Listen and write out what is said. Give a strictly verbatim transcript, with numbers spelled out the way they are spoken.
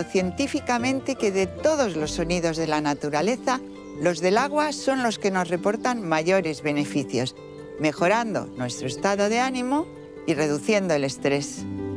científicamente que de todos los sonidos de la naturaleza, los del agua son los que nos reportan mayores beneficios, mejorando nuestro estado de ánimo y reduciendo el estrés.